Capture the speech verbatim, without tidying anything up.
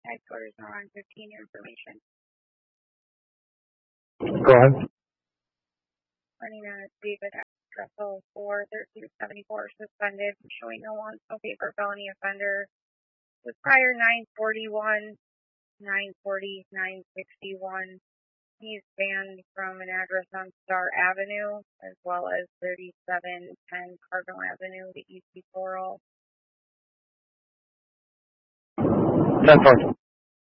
Headquarters are on fifteen information. Go ahead. Running a David Russell for thirteen seventy-four suspended, showing no warrant, no paper, felony offender. With prior nine forty-one, nine forty, nine sixty-one. He's banned from an address on Star Avenue, as well as thirty-seven ten Cardinal Avenue, the East Floral. ten four.